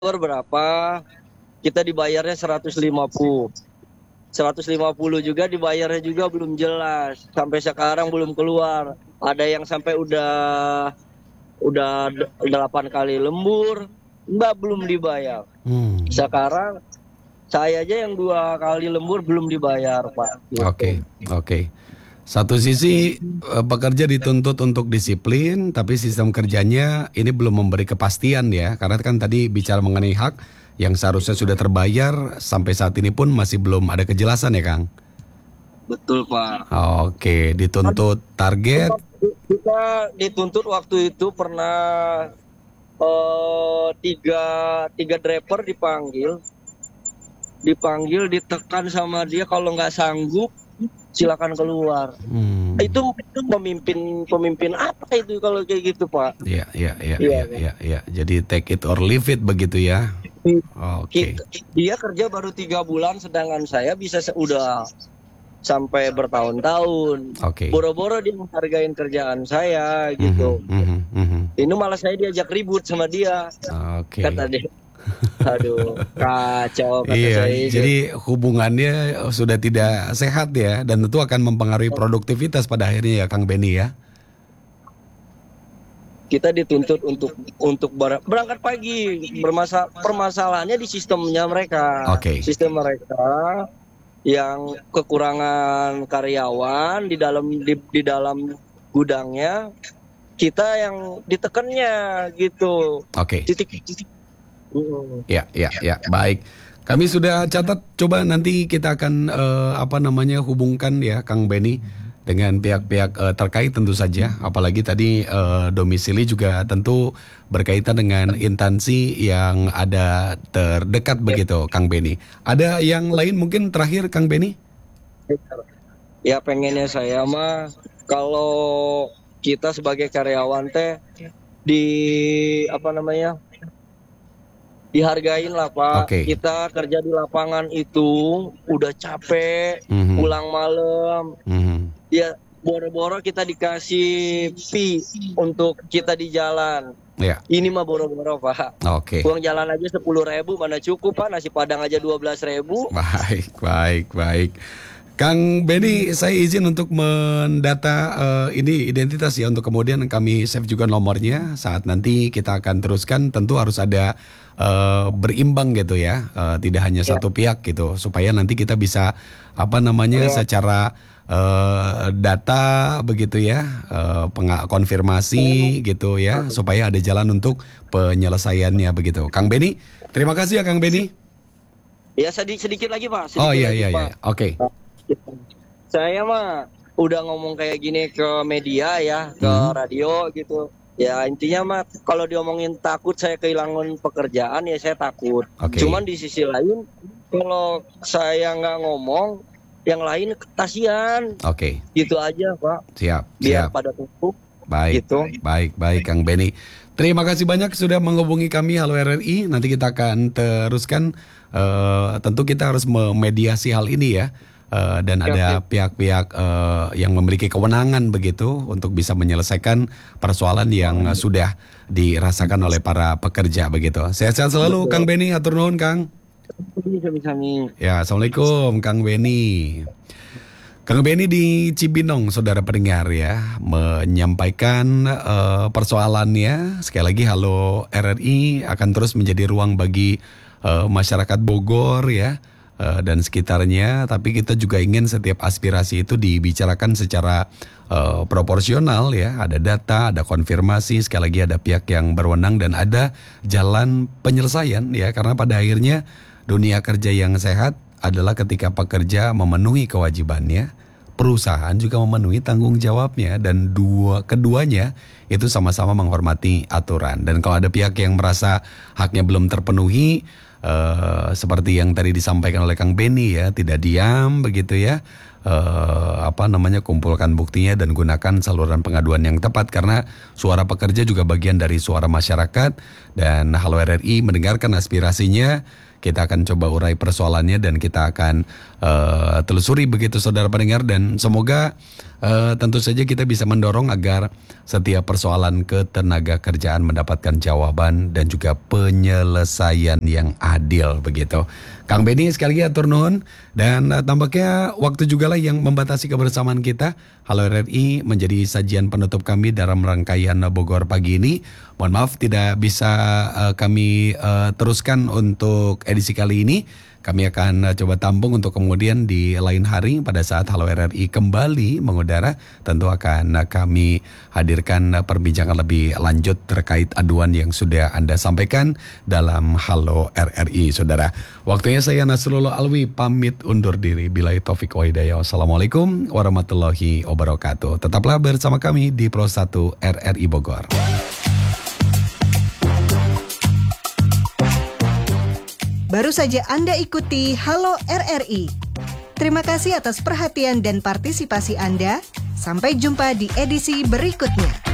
berapa, kita dibayarnya 150. 150 juga dibayarnya juga belum jelas. Sampai sekarang belum keluar. Ada yang sampai udah 8 kali lembur, Mbak belum dibayar. Sekarang saya aja yang 2 kali lembur belum dibayar, Pak. Oke. Satu sisi pekerja dituntut untuk disiplin, tapi sistem kerjanya ini belum memberi kepastian ya. Karena kan tadi bicara mengenai hak yang seharusnya sudah terbayar, sampai saat ini pun masih belum ada kejelasan ya, Kang? Betul, Pak. Oke, dituntut target. Kita dituntut waktu itu pernah tiga driver dipanggil, ditekan sama dia, kalau nggak sanggup silakan keluar. Itu pemimpin apa itu kalau kayak gitu, Pak? Iya. Jadi take it or leave it begitu ya. Oke. Dia kerja baru 3 bulan, sedangkan saya bisa udah sampai bertahun-tahun. Boro-boro dia menghargain kerjaan saya gitu. Ini malah saya diajak ribut sama dia. Kata dia. Aduh, kacau kata Iya, saya. jadi hubungannya sudah tidak sehat ya, dan tentu akan mempengaruhi produktivitas pada akhirnya ya, Kang Benny ya. Kita dituntut untuk berangkat pagi. Permasalahannya di sistemnya mereka. Sistem mereka yang kekurangan karyawan di dalam gudangnya, kita yang ditekannya gitu. Titik. Ya, baik. Kami sudah catat, coba nanti kita akan hubungkan ya Kang Benny dengan pihak-pihak terkait tentu saja. Apalagi tadi domisili juga tentu berkaitan dengan instansi yang ada terdekat begitu, Kang Benny. Ada yang lain mungkin terakhir, Kang Benny? Ya pengennya saya mah kalau kita sebagai karyawan teh dihargain lah, Pak. Kita kerja di lapangan itu udah capek, pulang malam. Ya boro-boro kita dikasih fee untuk kita di jalan. Ini mah boro-boro, Pak. Uang jalan aja 10.000 mana cukup, Pak. Nasi padang aja 12.000. Baik. Kang Benny, saya izin untuk mendata ini identitas ya, untuk kemudian kami save juga nomornya. Saat nanti kita akan teruskan, tentu harus ada berimbang gitu ya, tidak hanya satu pihak gitu, supaya nanti kita bisa secara data begitu ya, konfirmasi gitu ya, supaya ada jalan untuk penyelesaiannya begitu. Kang Benny, terima kasih ya Kang Benny. Ya sedikit lagi, Pak. Oke. Saya mah udah ngomong kayak gini ke media ya, ke radio gitu. Ya intinya mah kalau diomongin takut saya kehilangan pekerjaan, ya saya takut. Cuman di sisi lain, kalau saya nggak ngomong, yang lain kasihan. Gitu aja, Pak. Siap. Biar pada tutup. Baik, gitu. Baik Kang Benny. Terima kasih banyak sudah menghubungi kami. Halo RRI. Nanti kita akan teruskan. Tentu kita harus memediasi hal ini ya. Dan ada pihak-pihak yang memiliki kewenangan begitu untuk bisa menyelesaikan persoalan yang sudah dirasakan oleh para pekerja begitu. Sehat-sehat selalu Kang Benny, hatur nuhun Kang. Ya, Assalamualaikum Kang Benny. Kang Benny di Cibinong, saudara pendengar ya, menyampaikan persoalannya. Sekali lagi halo RRI akan terus menjadi ruang bagi masyarakat Bogor ya, dan sekitarnya, tapi kita juga ingin setiap aspirasi itu dibicarakan secara proporsional ya, ada data, ada konfirmasi, sekali lagi ada pihak yang berwenang dan ada jalan penyelesaian ya, karena pada akhirnya dunia kerja yang sehat adalah ketika pekerja memenuhi kewajibannya, perusahaan juga memenuhi tanggung jawabnya, dan keduanya itu sama-sama menghormati aturan. Dan kalau ada pihak yang merasa haknya belum terpenuhi, seperti yang tadi disampaikan oleh Kang Benny ya, tidak diam begitu ya, kumpulkan buktinya dan gunakan saluran pengaduan yang tepat, karena suara pekerja juga bagian dari suara masyarakat. Dan Halo RRI mendengarkan aspirasinya. Kita akan coba urai persoalannya dan kita akan telusuri begitu saudara pendengar, dan semoga tentu saja kita bisa mendorong agar setiap persoalan ketenaga kerjaan mendapatkan jawaban dan juga penyelesaian yang adil begitu. Kang Benny sekali lagi atur nuhun, dan tampaknya waktu juga lah yang membatasi kebersamaan kita. Halo RRI menjadi sajian penutup kami dalam rangkaian Bogor pagi ini. Mohon maaf tidak bisa kami teruskan untuk edisi kali ini. Kami akan coba tampung untuk kemudian di lain hari pada saat Halo RRI kembali mengudara. Tentu akan kami hadirkan perbincangan lebih lanjut terkait aduan yang sudah Anda sampaikan dalam Halo RRI, saudara. Waktunya saya Nasrullah Alwi pamit undur diri. Billahi taufik wa hidayah. Wassalamualaikum warahmatullahi wabarakatuh. Tetaplah bersama kami di Pro 1 RRI Bogor. Baru saja Anda ikuti Halo RRI. Terima kasih atas perhatian dan partisipasi Anda. Sampai jumpa di edisi berikutnya.